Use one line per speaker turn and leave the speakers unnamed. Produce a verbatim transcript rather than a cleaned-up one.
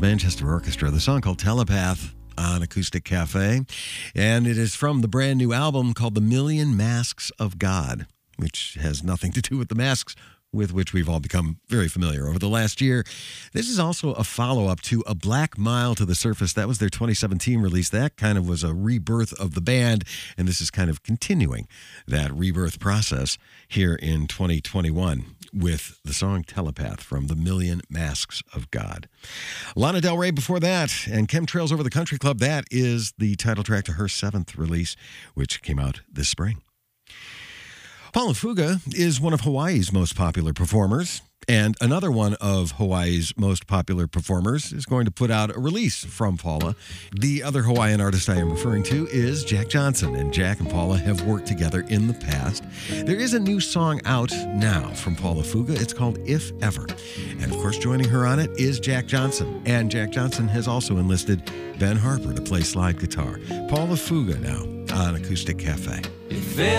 Manchester Orchestra. The song called Telepath on Acoustic Cafe. And it is from the brand new album called The Million Masks of God, which has nothing to do with the masks with which we've all become very familiar over the last year. This is also a follow-up to A Black Mile to the Surface. That was their twenty seventeen release. That kind of was a rebirth of the band, and this is kind of continuing that rebirth process here in twenty twenty-one with the song Telepath from The Million Masks of God. Lana Del Rey before that, and Chemtrails Over the Country Club. That is the title track to her seventh release, which came out this spring. Paula Fuga is one of Hawaii's most popular performers, and another one of Hawaii's most popular performers is going to put out a release from Paula. The other Hawaiian artist I am referring to is Jack Johnson, and Jack and Paula have worked together in the past. There is a new song out now from Paula Fuga. It's called If Ever. And of course, joining her on it is Jack Johnson, and Jack Johnson has also enlisted Ben Harper to play slide guitar. Paula Fuga now on Acoustic Cafe.
If